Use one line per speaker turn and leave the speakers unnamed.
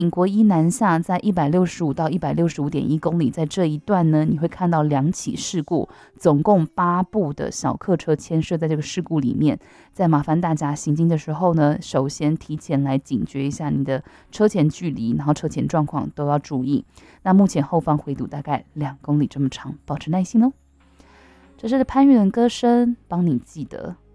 隐国一南下在165到165.1公里，在这一段呢，你会看到2起事故，总共8部的小客车牵涉在这个事故里面。在麻烦大家行经的时候呢，首先提前来警觉一下你的车前距离，然后车前状况都要注意。那目前后方回堵大概2公里这么长，保持耐心哦。这是潘越的歌声，帮你记得。